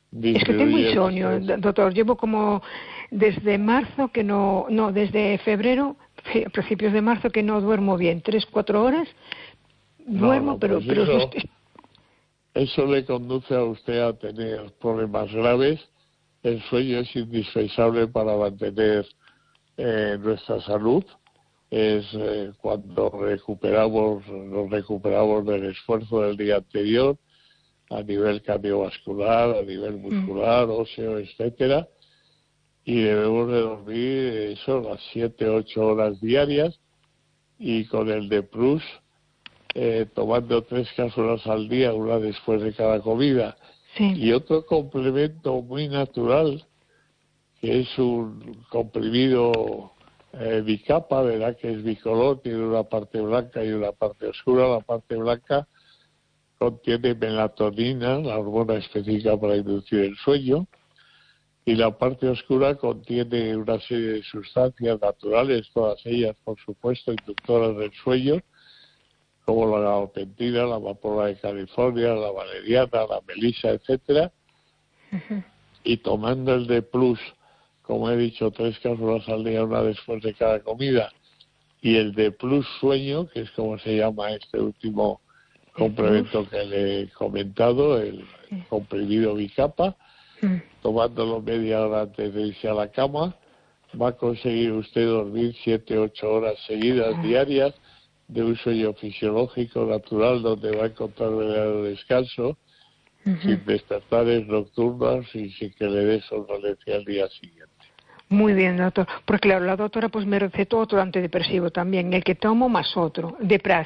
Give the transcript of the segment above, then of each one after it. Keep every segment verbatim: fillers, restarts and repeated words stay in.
Es que tengo insomnio, doctor. Llevo como desde marzo que no, no, desde febrero, a principios de marzo que no duermo bien. Tres, cuatro horas duermo, no, no, pero... Pues pero eso, usted... eso le conduce a usted a tener problemas graves. El sueño es indispensable para mantener eh, nuestra salud. Es eh, cuando recuperamos, nos recuperamos del esfuerzo del día anterior, a nivel cardiovascular, a nivel muscular, mm. óseo, etcétera, y debemos de dormir eso, las siete, ocho horas diarias, y con el de plus, eh, tomando tres cápsulas al día, una después de cada comida, sí. Y otro complemento muy natural, que es un comprimido eh, bicapa, ¿verdad?, que es bicolor, tiene una parte blanca y una parte oscura. La parte blanca contiene melatonina, la hormona específica para inducir el sueño, y la parte oscura contiene una serie de sustancias naturales, todas ellas, por supuesto, inductoras del sueño, como la gabapentina, la amapola de California, la valeriana, la melisa, etcétera. Uh-huh. Y tomando el de plus, como he dicho, tres cápsulas al día, una después de cada comida, y el de plus sueño, que es como se llama este último complemento que le he comentado, el comprimido bicapa, tomándolo media hora antes de irse a la cama, va a conseguir usted dormir siete, ocho horas seguidas diarias de un sueño fisiológico natural, donde va a encontrar verdadero descanso, uh-huh. sin despertares nocturnos y sin que le dé somnolencia al día siguiente. Muy bien, doctor. Porque claro, la doctora pues me recetó otro antidepresivo también, el que tomo más otro, Depraz.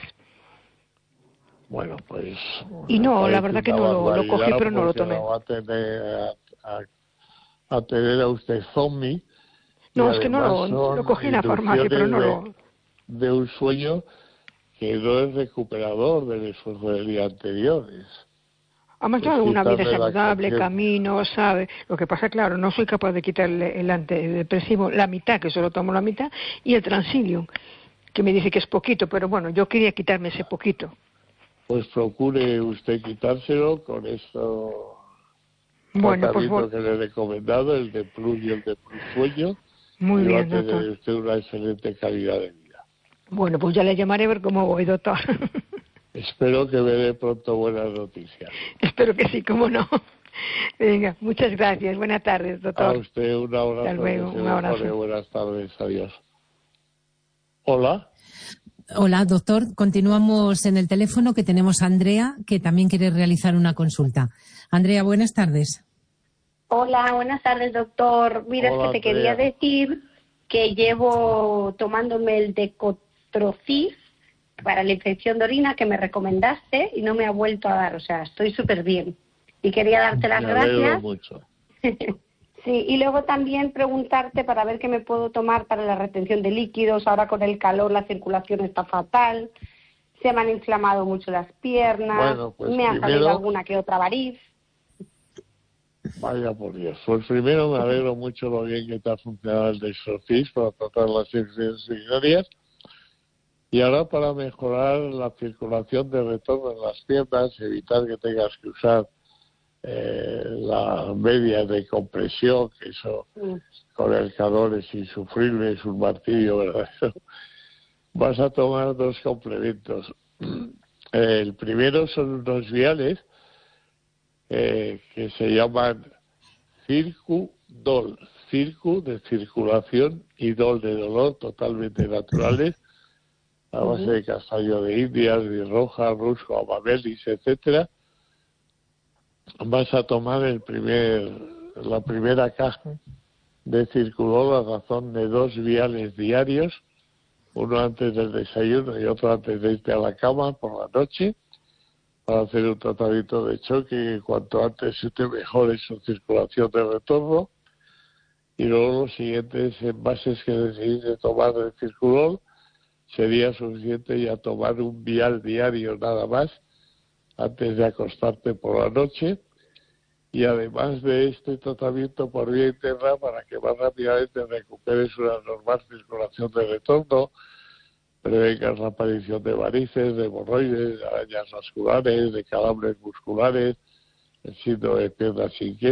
Bueno, pues... Y no, la verdad que no lo, lo cogí, pero no lo tomé. Va a tener a, a, a tener a usted zombie. No, es que no lo, lo cogí en la farmacia, pero no de, lo... de un sueño que no es recuperador del esfuerzo del día anterior. Es, Además, claro, una vida saludable, camino, ¿sabe? Lo que pasa, claro, no soy capaz de quitarle el antidepresivo, la mitad, que solo tomo la mitad, y el Transilium, que me dice que es poquito, pero bueno, yo quería quitarme ese poquito. Pues procure usted quitárselo con eso bueno, pues, que le he recomendado, el de plus y el de plus sueño. Muy y bien, va a tener doctor. usted una excelente calidad de vida. Bueno, pues ya le llamaré a ver cómo voy, doctor. Espero que me dé pronto buenas noticias. Espero que sí, cómo no. Venga, muchas gracias. Buenas tardes, doctor. A usted un abrazo. Hasta luego, un abrazo. Buenas tardes, adiós. Hola. Hola, doctor. Continuamos en el teléfono, que tenemos a Andrea, que también quiere realizar una consulta. Andrea, buenas tardes. Hola, buenas tardes, doctor. Mira, Hola, es que te Andrea. quería decir que llevo tomándome el Decotrocif para la infección de orina que me recomendaste y no me ha vuelto a dar. O sea, estoy súper bien. Y quería darte las me alegro gracias. mucho. Sí, y luego también preguntarte para ver qué me puedo tomar para la retención de líquidos. Ahora con el calor la circulación está fatal, se me han inflamado mucho las piernas, bueno, pues me ha primero, salido alguna que otra variz. Vaya por Dios. Pues primero me alegro mucho lo bien que te ha funcionado el Dextrofis para tratar las infecciones urinarias. Y ahora para mejorar la circulación de retorno en las piernas, evitar que tengas que usar Eh, la media de compresión, que eso mm. con el calor es insufrible, es un martirio, ¿verdad? Vas a tomar dos complementos. El primero son unos viales eh, que se llaman Circu-Dol, Circu de circulación y Dol de dolor, totalmente naturales, a base de castaño de Indias, de roja, rusco, amamelis, etcétera. Vas a tomar el primer, la primera caja de Circulol a razón de dos viales diarios, uno antes del desayuno y otro antes de irte a la cama por la noche, para hacer un tratamiento de choque y cuanto antes se te mejore su circulación de retorno. Y luego los siguientes envases que decidís de tomar de Circulol sería suficiente ya tomar un vial diario nada más antes de acostarte por la noche, y además de este tratamiento por vía interna para que más rápidamente recuperes una normal circulación de retorno, prevengas la aparición de varices, de hemorroides, de arañas vasculares, de calambres musculares, el síndrome de piernas inquietas,